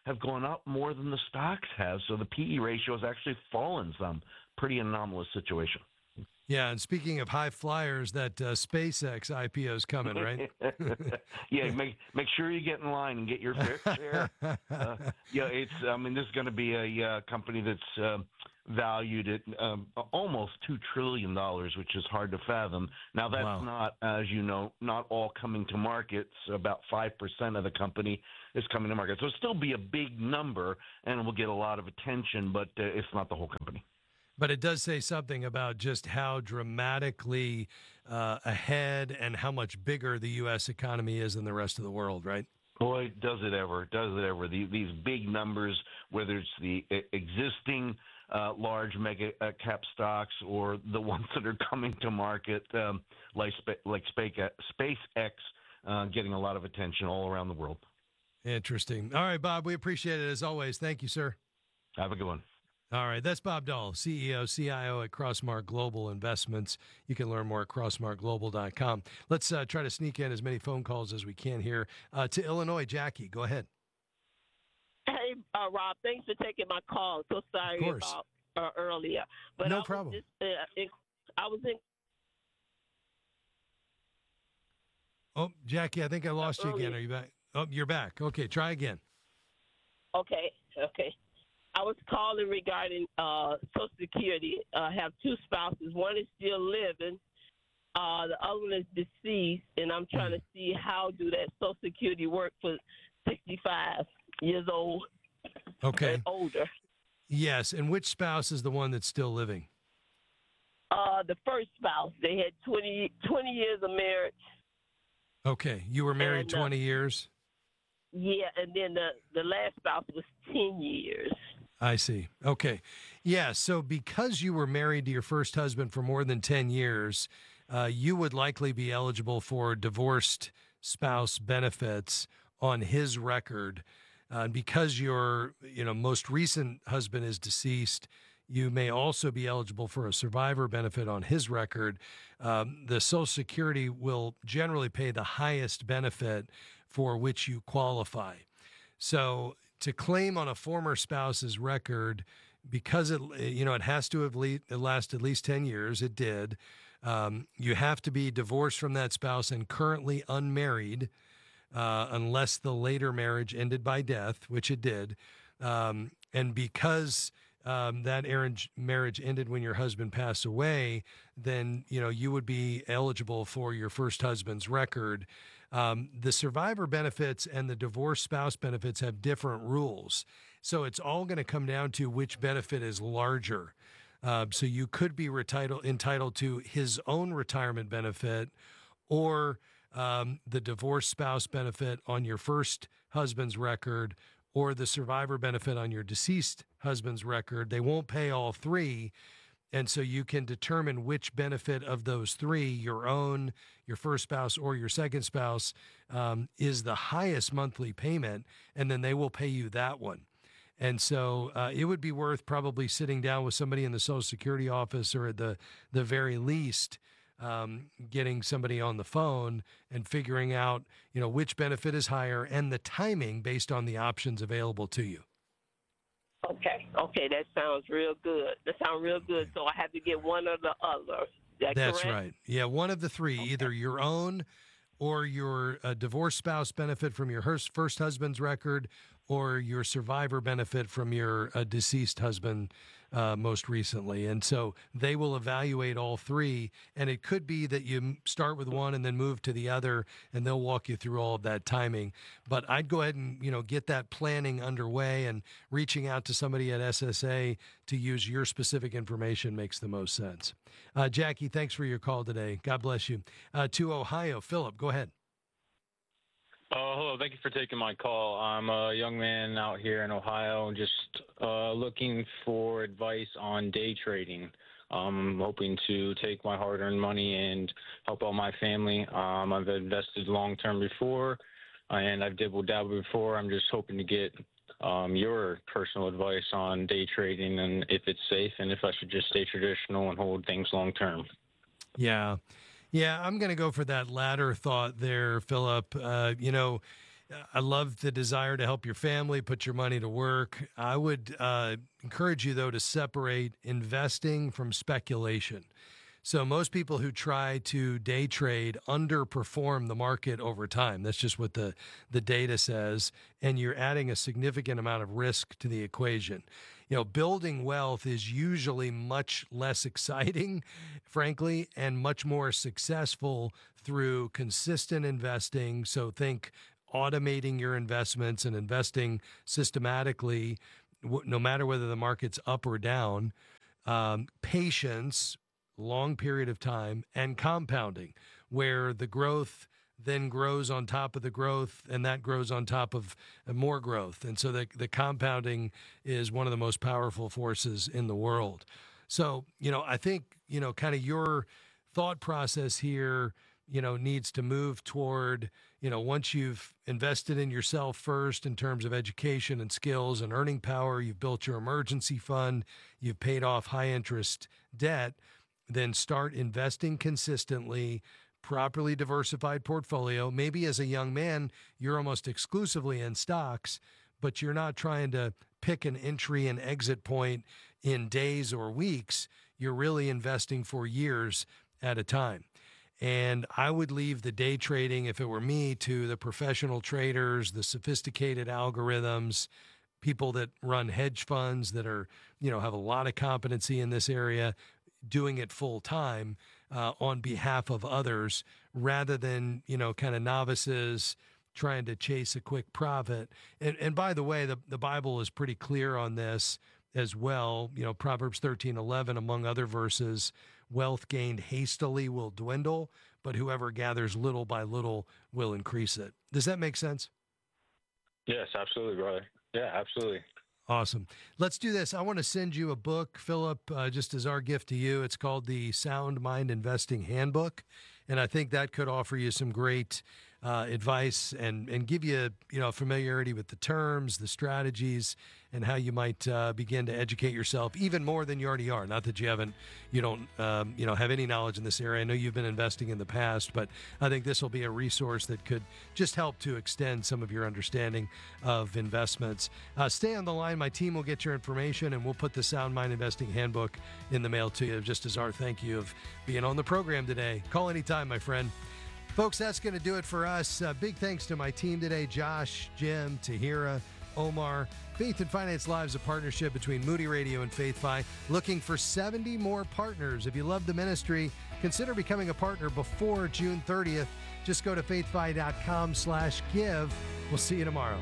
have gone up more than the stocks have. So the P E ratio has actually fallen some. Pretty anomalous situation. Yeah, and speaking of high flyers, that uh, SpaceX I P O is coming, right? Yeah, make make sure you get in line and get your fair share. Uh, yeah, it's. I mean, this is going to be a uh, company that's uh, valued at um, almost two trillion dollars, which is hard to fathom. Now, that's Wow. not, as you know, not all coming to market. So about five percent of the company is coming to market. So it'll still be a big number, and it will get a lot of attention, but uh, it's not the whole company. But it does say something about just how dramatically uh, ahead and how much bigger the U S economy is than the rest of the world, right? Boy, does it ever, does it ever. The, these big numbers, whether it's the uh, existing uh, large mega uh, cap stocks or the ones that are coming to market, um, like, like SpaceX, uh, getting a lot of attention all around the world. Interesting. All right, Bob, we appreciate it as always. Thank you, sir. Have a good one. All right, that's Bob Dahl, C E O, C I O at Crossmark Global Investments. You can learn more at crossmark global dot com. Let's uh, try to sneak in as many phone calls as we can here. Uh, to Illinois, Jackie, go ahead. Hey, uh, Rob, thanks for taking my call. So sorry about uh, earlier. But No I was problem. Just, uh, in, I was in. Oh, Jackie, I think I lost you again. earlier. Are you back? Oh, you're back. Okay, try again. Okay, okay. I was calling regarding uh, Social Security. Uh, I have two spouses. One is still living. Uh, the other one is deceased, and I'm trying to see how do that Social Security work for sixty-five years old Okay. and older. Yes, and which spouse is the one that's still living? Uh, the first spouse, they had twenty, twenty years of marriage. Okay, you were married And, uh, twenty years? Yeah, and then the, the last spouse was ten years. I see. Okay. Yeah. So because you were married to your first husband for more than ten years, uh, you would likely be eligible for divorced spouse benefits on his record. Uh, because your you know, most recent husband is deceased, you may also be eligible for a survivor benefit on his record. Um, the Social Security will generally pay the highest benefit for which you qualify. So to claim on a former spouse's record, because it you know it has to have le- last at least ten years, it did. Um, you have to be divorced from that spouse and currently unmarried, uh, unless the later marriage ended by death, which it did. Um, and because um, that marriage marriage ended when your husband passed away, then you know you would be eligible for your first husband's record. Um, the survivor benefits and the divorced spouse benefits have different rules. So it's all going to come down to which benefit is larger. Uh, so you could be retitled, entitled to his own retirement benefit or um, the divorced spouse benefit on your first husband's record or the survivor benefit on your deceased husband's record. They won't pay all three. And so you can determine which benefit of those three, your own, your first spouse, or your second spouse, um, is the highest monthly payment, and then they will pay you that one. And so uh, it would be worth probably sitting down with somebody in the Social Security office, or at the, the very least, um, getting somebody on the phone and figuring out, you know, which benefit is higher and the timing based on the options available to you. Okay, okay, that sounds real good. That sounds real good. So I have to get one or the other. Is that That's correct? right. Yeah, one of the three, okay. Either your own or your uh, divorced spouse benefit from your hus- first husband's record, or your survivor benefit from your uh, deceased husband uh, most recently. And so they will evaluate all three, and it could be that you start with one and then move to the other, and they'll walk you through all of that timing. But I'd go ahead and, you know, get that planning underway, and reaching out to somebody at S S A to use your specific information makes the most sense. Uh, Jackie, thanks for your call today. God bless you. Uh, to Ohio, Philip, go ahead. Uh, hello, thank you for taking my call. I'm a young man out here in Ohio, just uh, looking for advice on day trading. Um, I'm hoping to take my hard-earned money and help out my family. Um, I've invested long-term before, and I've dibble-dabbled before. I'm just hoping to get um, your personal advice on day trading and if it's safe and if I should just stay traditional and hold things long-term. Yeah. Yeah, I'm going to go for that latter thought there, Philip. Uh, you know, I love the desire to help your family, put your money to work. I would uh, encourage you, though, to separate investing from speculation. So most people who try to day trade underperform the market over time. That's just what the, the data says. And you're adding a significant amount of risk to the equation. You know, building wealth is usually much less exciting, frankly, and much more successful through consistent investing. So think automating your investments and investing systematically, no matter whether the market's up or down, um, patience, long period of time, and compounding, where the growth then grows on top of the growth, and that grows on top of more growth. And so the, the compounding is one of the most powerful forces in the world. So, you know, I think, you know, kind of your thought process here, you know, needs to move toward, you know, once you've invested in yourself first in terms of education and skills and earning power, you've built your emergency fund, you've paid off high interest debt, then start investing consistently, properly diversified portfolio. Maybe as a young man, you're almost exclusively in stocks, but you're not trying to pick an entry and exit point in days or weeks. You're really investing for years at a time. And I would leave the day trading, if it were me, to the professional traders, the sophisticated algorithms, people that run hedge funds that are, you know, have a lot of competency in this area, doing it full time uh, on behalf of others, rather than, you know, kind of novices trying to chase a quick profit. And, and by the way, the, the Bible is pretty clear on this as well. You know, Proverbs thirteen eleven, among other verses, wealth gained hastily will dwindle, but whoever gathers little by little will increase it. Does that make sense? Yes, absolutely, brother. Yeah, absolutely. Awesome. Let's do this. I want to send you a book, Philip, uh, just as our gift to you. It's called the Sound Mind Investing Handbook. And I think that could offer you some great uh, advice and, and give you, you know, familiarity with the terms, the strategies, and how you might uh, begin to educate yourself even more than you already are. Not that you haven't, you don't, um, you know, have any knowledge in this area. I know you've been investing in the past, but I think this will be a resource that could just help to extend some of your understanding of investments. Uh, stay on the line. My team will get your information, and we'll put the Sound Mind Investing Handbook in the mail to you, just as our thank you of being on the program today. Call anytime, my friend. Folks, that's going to do it for us. Uh, big thanks to my team today, Josh, Jim, Tahira, Omar. Faith and Finance Live is a partnership between Moody Radio and FaithFi, looking for seventy more partners. If you love the ministry, consider becoming a partner before June thirtieth. Just go to faithfi.com slash give. We'll see you tomorrow.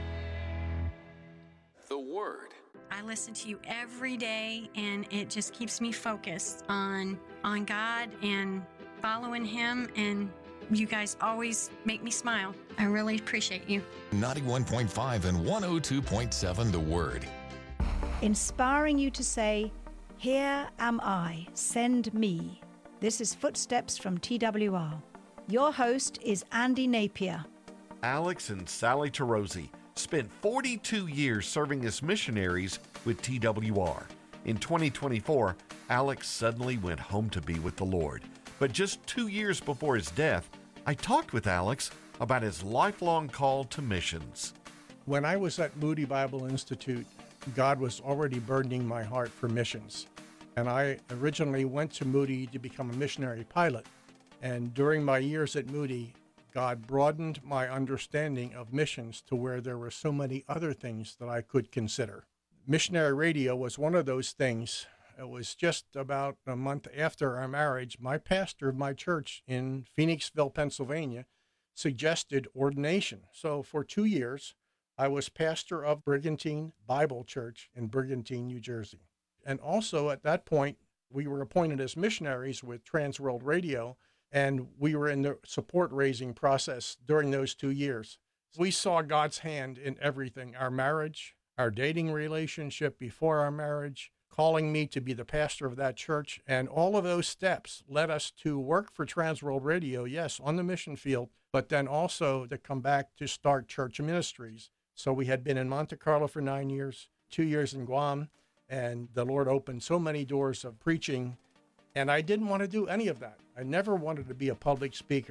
The Word. I listen to you every day, and it just keeps me focused on on God and following Him, and you guys always make me smile. I really appreciate you. ninety-one point five and one oh two point seven The Word. Inspiring you to say, "Here am I, send me." This is Footsteps from T W R. Your host is Andy Napier. Alex and Sally Tarosi spent forty-two years serving as missionaries with T W R. In twenty twenty-four, Alex suddenly went home to be with the Lord. But just two years before his death, I talked with Alex about his lifelong call to missions. When I was at Moody Bible Institute, God was already burdening my heart for missions. And I originally went to Moody to become a missionary pilot. And during my years at Moody, God broadened my understanding of missions to where there were so many other things that I could consider. Missionary radio was one of those things. It was just about a month after our marriage, my pastor of my church in Phoenixville, Pennsylvania, suggested ordination. So for two years, I was pastor of Brigantine Bible Church in Brigantine, New Jersey. And also at that point, we were appointed as missionaries with Trans World Radio, and we were in the support raising process during those two years. We saw God's hand in everything, our marriage, our dating relationship before our marriage, calling me to be the pastor of that church. And all of those steps led us to work for Trans World Radio, yes, on the mission field, but then also to come back to start church ministries. So we had been in Monte Carlo for nine years, two years in Guam, and the Lord opened so many doors of preaching. And I didn't want to do any of that. I never wanted to be a public speaker.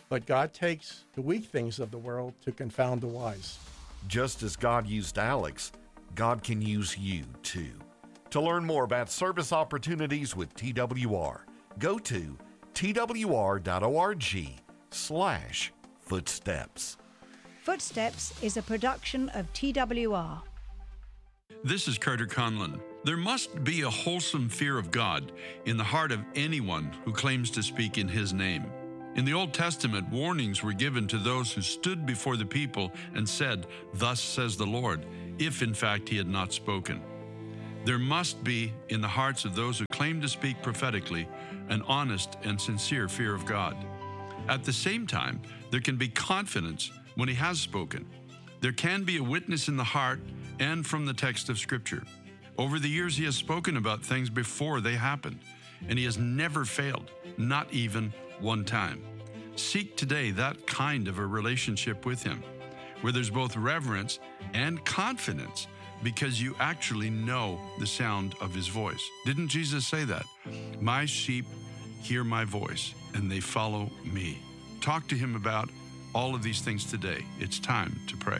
but God takes the weak things of the world to confound the wise. Just as God used Alex, God can use you too. To learn more about service opportunities with T W R, go to twr.org slash footsteps. Footsteps is a production of T W R. This is Carter Conlon. There must be a wholesome fear of God in the heart of anyone who claims to speak in His name. In the Old Testament, warnings were given to those who stood before the people and said, "Thus says the Lord," if in fact He had not spoken. There must be, in the hearts of those who claim to speak prophetically, an honest and sincere fear of God. At the same time, there can be confidence when He has spoken. There can be a witness in the heart and from the text of Scripture. Over the years, He has spoken about things before they happened, and He has never failed, not even one time. Seek today that kind of a relationship with Him, where there's both reverence and confidence because you actually know the sound of His voice. Didn't Jesus say that? My sheep hear my voice, and they follow me. Talk to Him about all of these things today. It's time to pray.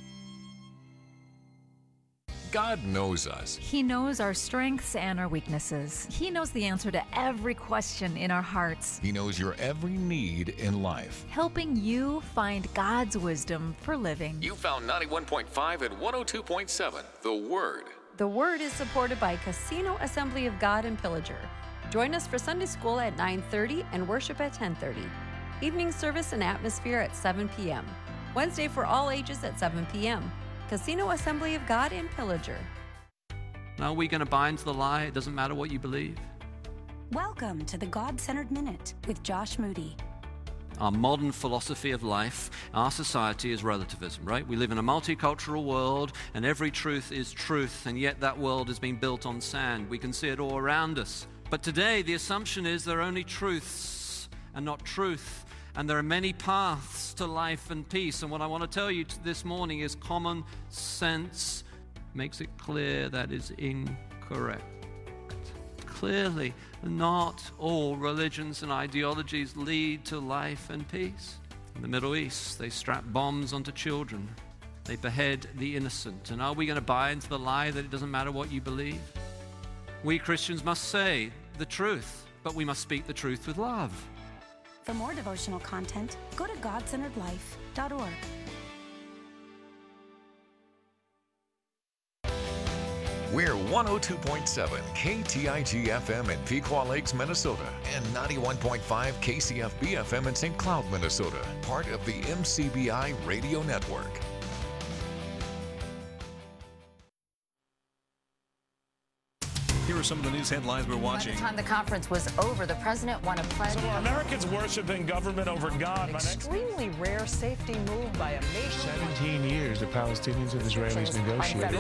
God knows us. He knows our strengths and our weaknesses. He knows the answer to every question in our hearts. He knows your every need in life. Helping you find God's wisdom for living. You found ninety-one point five and one oh two point seven, The Word. The Word is supported by Casino Assembly of God in Pillager. Join us for Sunday school at nine thirty and worship at ten thirty. Evening service and atmosphere at seven p.m. Wednesday for all ages at seven p.m. Casino Assembly of God in Pillager. Are we going to buy into the lie? It doesn't matter what you believe. Welcome to the God-Centered Minute with Josh Moody. Our modern philosophy of life, our society is relativism, right? We live in a multicultural world and every truth is truth, and yet that world has been built on sand. We can see it all around us. But today the assumption is there are only truths and not truth. And there are many paths to life and peace. And what I want to tell you this morning is common sense makes it clear that is incorrect. Clearly, not all religions and ideologies lead to life and peace. In the Middle East, they strap bombs onto children. They behead the innocent. And are we going to buy into the lie that it doesn't matter what you believe? We Christians must say the truth, but we must speak the truth with love. For more devotional content, go to god centered life dot org. We're one oh two point seven K T I G F M in Pequot Lakes, Minnesota, and ninety-one point five K C F B F M in Saint Cloud, Minnesota, part of the M C B I Radio Network. Here are some of the news headlines we're watching. By the time the conference was over, the president won a pledge. So are Americans worshiping government over God? An extremely rare safety move by a nation. seventeen years the Palestinians and Israelis negotiated.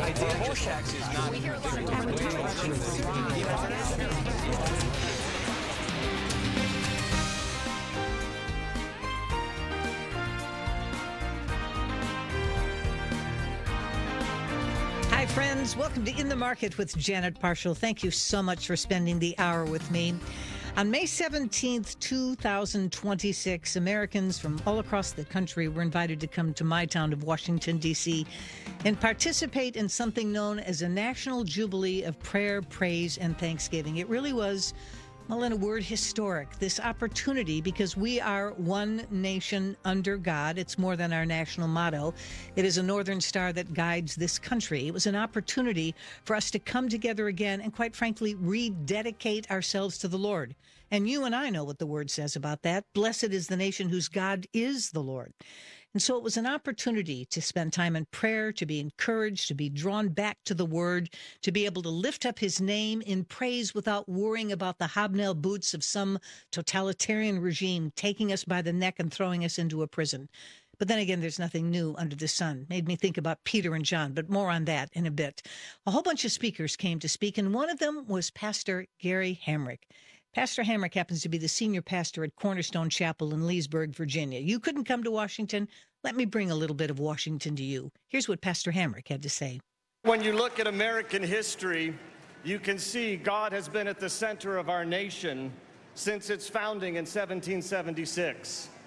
Hi, friends. Welcome to In the Market with Janet Parshall. Thank you so much for spending the hour with me. On May seventeenth, two thousand twenty-six, Americans from all across the country were invited to come to my town of Washington, D C, and participate in something known as a National Jubilee of Prayer, Praise, and Thanksgiving. It really was, well, in a word, historic, this opportunity, because we are one nation under God. It's more than our national motto. It is a northern star that guides this country. It was an opportunity for us to come together again and, quite frankly, rededicate ourselves to the Lord. And you and I know what the word says about that. Blessed is the nation whose God is the Lord. And so it was an opportunity to spend time in prayer, to be encouraged, to be drawn back to the word, to be able to lift up his name in praise without worrying about the hobnail boots of some totalitarian regime taking us by the neck and throwing us into a prison. But then again, there's nothing new under the sun. Made me think about Peter and John, but more on that in a bit. A whole bunch of speakers came to speak, and one of them was Pastor Gary Hamrick. Pastor Hamrick happens to be the senior pastor at Cornerstone Chapel in Leesburg, Virginia. You couldn't come to Washington? Let me bring a little bit of Washington to you. Here's what Pastor Hamrick had to say. When you look at American history, you can see God has been at the center of our nation since its founding in seventeen seventy-six.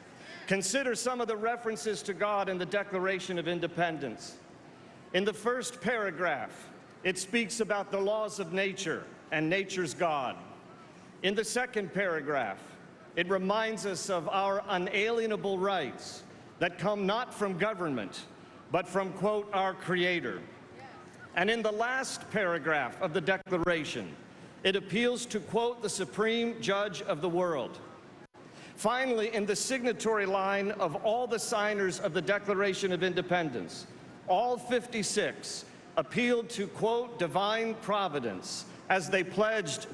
Consider some of the references to God in the Declaration of Independence. In the first paragraph, it speaks about the laws of nature and nature's God. In the second paragraph, it reminds us of our unalienable rights that come not from government, but from, quote, our Creator. And in the last paragraph of the Declaration, it appeals to, quote, the supreme judge of the world. Finally, in the signatory line of all the signers of the Declaration of Independence, all fifty-six appealed to, quote, divine providence as they pledged